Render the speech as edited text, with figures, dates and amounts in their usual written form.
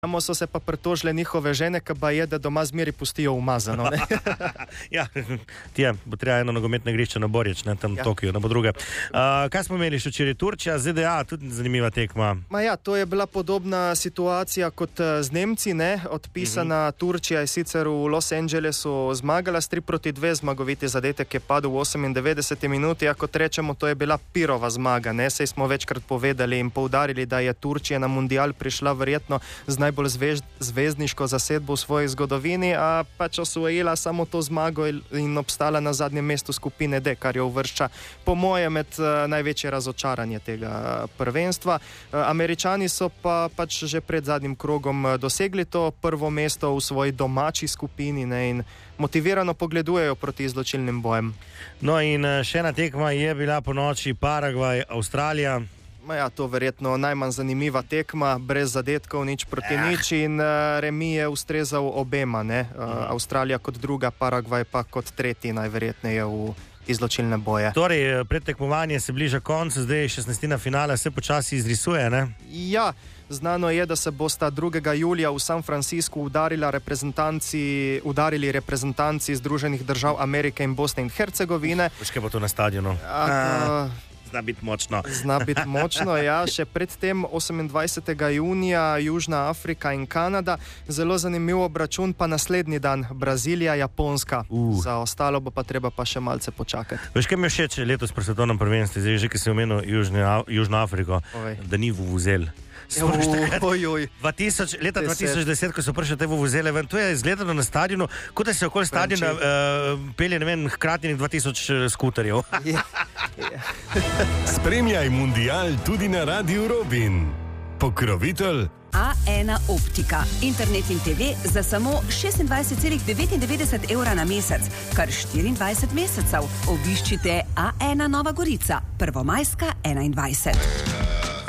So se pa pritožile njihove žene, ki pa je, da doma zmeri pustijo umazano. Ja, bo treba eno nogometno igrišče na Borječ, ne, tam v Tokiju, ne bo druge. Kaj smo imeli še včeraj? Turčija, ZDA, tudi zanimiva tekma. To je bila podobna situacija kot z Nemci, ne. Odpisana Turčija je sicer v Los Angelesu zmagala s 3-2, zmagoviti zadetek je padel v 98 minuti, kot rečemo, to je bila pirova zmaga, ne. Sej smo večkrat povedali in poudarili, da je Turčija na mundial prišla verjetno z najbolj zvezdniško zasedbo v svoji zgodovini, a pač osvojila samo to zmago in obstala na zadnjem mestu skupine D, kar jo uvršča po moje med največje razočaranje tega prvenstva. Američani so pa pač že pred zadnjim krogom dosegli to prvo mesto v svoji domači skupini, ne, in motivirano pogledujejo proti izločilnim bojem. No in še ena tekma je bila po noči Paragvaj, Avstralija. To verjetno najmanj zanimiva tekma, brez zadetkov, nič proti nič in remi je ustrezal obema, ne? Avstralija kot druga, Paragvaj pa kot tretji najverjetneje v izločilne boje. Torej, predtekmovanje se bliža koncu, zdaj 16. finale se počasi izrisuje, ne? Ja, znano je, da se bosta 2. julija v San Franciscu udarili reprezentanci Združenih držav Amerike in Bosne in Hercegovine. Kaj bo to na stadionu? Zna biti močno. Ja. Še predtem 28. junija Južna Afrika in Kanada. Zelo zanimiv obračun pa naslednji dan Brazilija, Japonska. Za ostalo bo pa treba pa še malce počakati. Veš, kaj mi je všeč letos pri svetovnem prvenstvu, zdaj že, ki si omenil Južno Afriko, da ni vuvuzel. Leta 2010, ko so prišli te vuvuzele ven, to je izgledalo na stadionu, kot da se okoli stadiona pelje, ne vem, hkrati 2000 skuterjev. Spremljaj mundial tudi na Radiu Robin. Pokrovitelj A1 Optika. Internet in TV za samo 26,99 evra na mesec, kar 24 mesecev. Obiščite A1 Nova Gorica, Prvomajska 21.